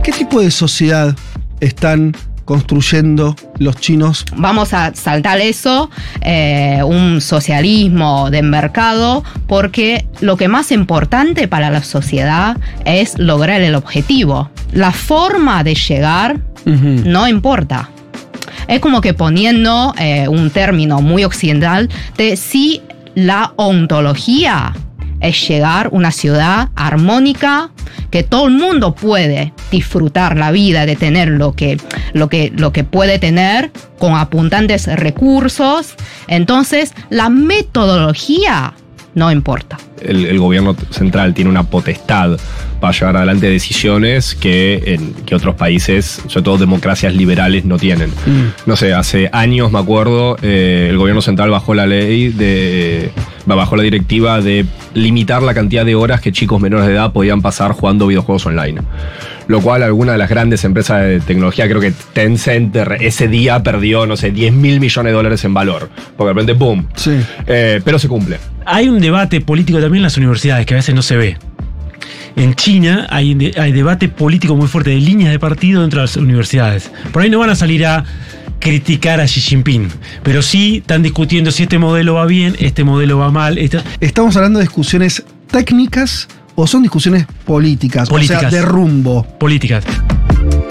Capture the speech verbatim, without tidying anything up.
¿Qué tipo de sociedad están construyendo los chinos? Vamos a saltar eso, eh, un socialismo de mercado, porque lo que más importante para la sociedad es lograr el objetivo. La forma de llegar uh-huh. no importa. Es como que poniendo eh, un término muy occidental de si la ontología es llegar a una ciudad armónica, que todo el mundo puede disfrutar la vida, de tener lo que, lo que, lo que puede tener con abundantes recursos. Entonces, la metodología no importa. El, el gobierno central tiene una potestad para llevar adelante decisiones que, en, que otros países, sobre todo democracias liberales, no tienen. Mm. No sé, hace años, me acuerdo, eh, el gobierno central bajó la ley de... bajó la directiva de limitar la cantidad de horas que chicos menores de edad podían pasar jugando videojuegos online. Lo cual algunas de las grandes empresas de tecnología, creo que Tencent ese día perdió, no sé, diez mil millones de dólares en valor. Porque de repente, ¡boom! Sí. Eh, pero se cumple. Hay un debate político también en las universidades que a veces no se ve. En China hay, hay debate político muy fuerte de líneas de partido dentro de las universidades. Por ahí no van a salir a criticar a Xi Jinping, pero sí están discutiendo si este modelo va bien, este modelo va mal. Esta... ¿Estamos hablando de discusiones técnicas o son discusiones políticas? Políticas. O sea, de rumbo. Políticas.